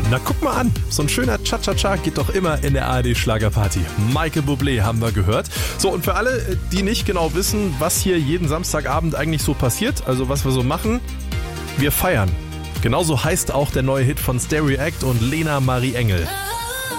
Na guck mal an, so ein schöner Cha-Cha-Cha geht doch immer in der ARD-Schlagerparty. Michael Bublé haben wir gehört. So, und für alle, die nicht genau wissen, was hier jeden Samstagabend eigentlich so passiert, also was wir so machen, wir feiern. Genauso heißt auch der neue Hit von Stereo Act und Lena Marie Engel.